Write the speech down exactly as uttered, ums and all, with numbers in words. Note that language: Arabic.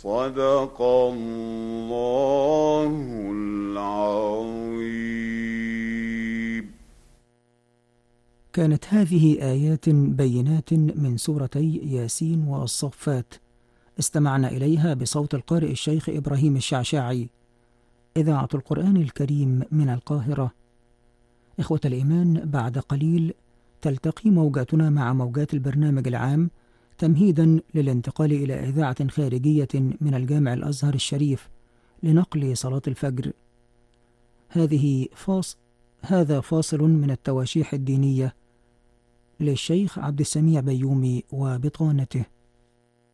صدق الله العظيم. كانت هذه آيات بينات من سورتي ياسين والصفات، استمعنا إليها بصوت القارئ الشيخ إبراهيم الشعشاعي، إذاعة القرآن الكريم من القاهرة. إخوة الإيمان، بعد قليل تلتقي موجاتنا مع موجات البرنامج العام تمهيدا للانتقال إلى إذاعة خارجية من الجامع الأزهر الشريف لنقل صلاة الفجر. هذه فاص هذا فاصل من التواشيح الدينية للشيخ عبد السميع بيومي وبطانته.